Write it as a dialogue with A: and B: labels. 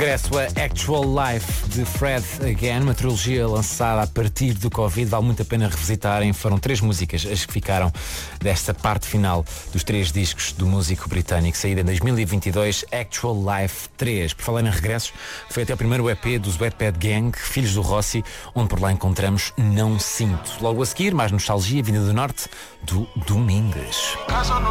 A: regresso a Actual Life de Fred Again, uma trilogia lançada a partir do Covid. Vale muito a pena revisitarem. Foram 3 músicas as que ficaram desta parte final dos 3 discos do músico britânico, saída em 2022, Actual Life 3. Por falar em regressos, foi até o primeiro EP dos Wetpad Gang, Filhos do Rossi, onde por lá encontramos Não Sinto. Logo a seguir, mais nostalgia, vinda do norte, do Domingues.